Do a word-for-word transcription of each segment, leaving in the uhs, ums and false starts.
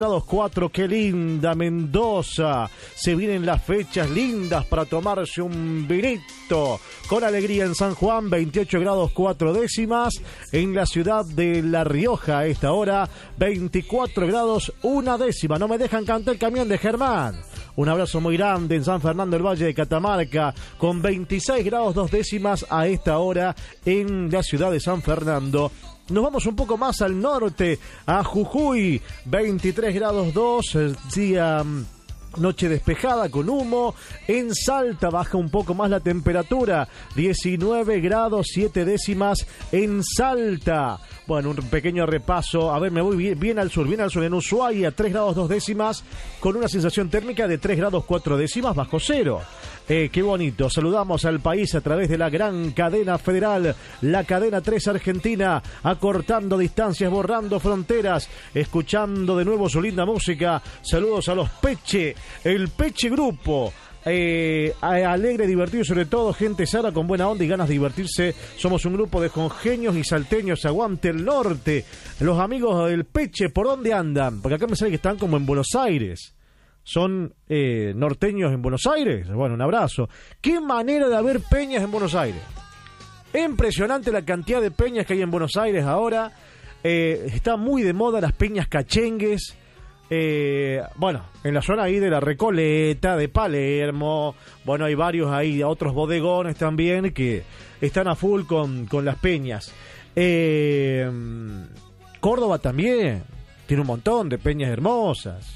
cuatro, qué linda Mendoza. Se vienen las fechas lindas para tomarse un vinito con alegría en San Juan. Veintiocho grados cuatro décimas. En la ciudad de La Rioja a esta hora veinticuatro grados una décima. No me dejan cantar el camión de Germán. Un abrazo muy grande en San Fernando del Valle de Catamarca, con veintiséis grados dos décimas a esta hora en la ciudad de San Fernando. Nos vamos un poco más al norte, a Jujuy, veintitrés grados dos, día, noche despejada con humo. En Salta baja un poco más la temperatura, diecinueve grados siete décimas en Salta. Bueno, un pequeño repaso, a ver, me voy bien, bien al sur, bien al sur, en Ushuaia, tres grados dos décimas, con una sensación térmica de tres grados cuatro décimas bajo cero. Eh, qué bonito, saludamos al país a través de la gran cadena federal, la cadena tres Argentina, acortando distancias, borrando fronteras, escuchando de nuevo su linda música. Saludos a los Peche, el Peche Grupo. Eh, alegre, divertido, sobre todo gente sana con buena onda y ganas de divertirse. Somos un grupo de congenios y salteños. Aguante el norte. Los amigos del Peche, ¿por dónde andan? Porque acá me sale que están como en Buenos Aires. Son eh, norteños en Buenos Aires. Bueno, un abrazo. Qué manera de haber peñas en Buenos Aires. Impresionante la cantidad de peñas que hay en Buenos Aires ahora. Eh, está muy de moda las peñas cachengues. Eh, bueno, en la zona ahí de la Recoleta, de Palermo, bueno, hay varios ahí, otros bodegones también que están a full con, con las peñas. Eh, Córdoba también tiene un montón de peñas hermosas.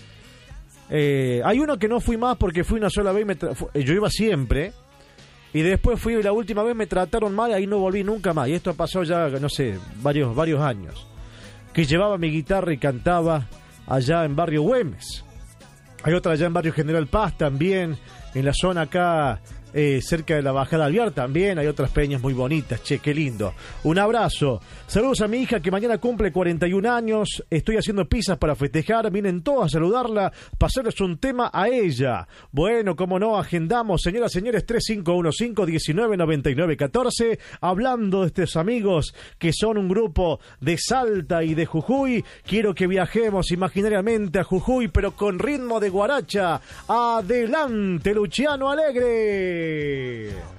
Eh, hay uno que no fui más porque fui una sola vez y me tra- yo iba siempre. Y después fui, la última vez me trataron mal y ahí no volví nunca más. Y esto pasó ya, no sé, varios, varios años. Que llevaba mi guitarra y cantaba allá en Barrio Güemes. Hay otra allá en Barrio General Paz también, en la zona acá eh, cerca de la Bajada Alvear también hay otras peñas muy bonitas. Che, qué lindo. Un abrazo. Saludos a mi hija que mañana cumple cuarenta y un años. Estoy haciendo pizzas para festejar. Vienen todos a saludarla, pasarles un tema a ella. Bueno, como no, agendamos, señoras y señores, tres cinco uno cinco, diecinueve noventa y nueve catorce. Hablando de estos amigos que son un grupo de Salta y de Jujuy, quiero que viajemos imaginariamente a Jujuy, pero con ritmo de guaracha. Adelante, Luciano Alegre.